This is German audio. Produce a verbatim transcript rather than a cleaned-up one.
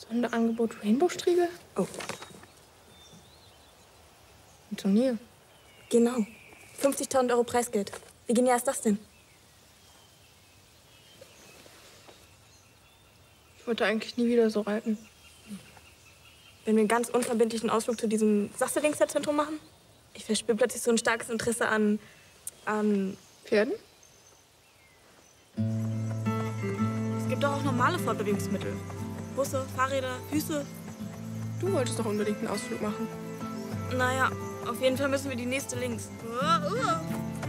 Sonderangebot Rainbow-Striegel? Oh. Ein Turnier. Genau. fünfzigtausend Euro Preisgeld. Wie genial ist das denn? Ich wollte eigentlich nie wieder so reiten. Wenn wir einen ganz unverbindlichen Ausflug zu diesem Sachsenlingszentrum machen? Ich verspüre plötzlich so ein starkes Interesse an... an... Pferden? Es gibt doch auch normale Fortbewegungsmittel. Busse, Fahrräder, Füße. Du wolltest doch unbedingt einen Ausflug machen. Naja, auf jeden Fall müssen wir die nächste links. Uh, uh.